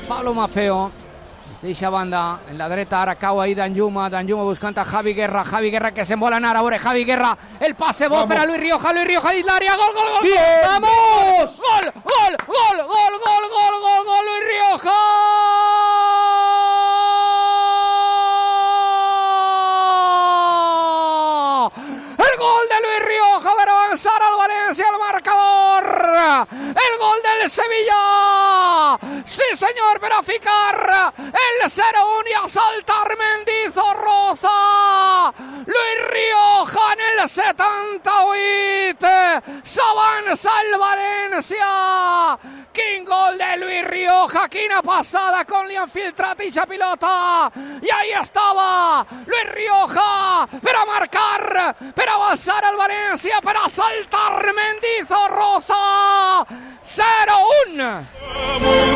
Pablo Mafeo. Deixa banda en la dreta, ara cau ahí Danjuma buscant a Javi Guerra que se embola en ara, veure Javi Guerra, el pase bo per a Luis Rioja dins l'àrea, gol, ¡Bien! ¡Vamos! Gol, Luis Rioja! El gol de Luis Rioja per avançar al València al marcador, el gol del Sevilla, sí senyor, per a ficar el 0-1 i a saltar Mendizorroza. Luis Rioja en el 78 s'avança el València. Quin gol de Luis Rioja, quina passada com li han filtrat eixa pilota, i ahí estava Luis Rioja per a marcar, per a avançar el València, per a saltar Mendizorroza. 0-1.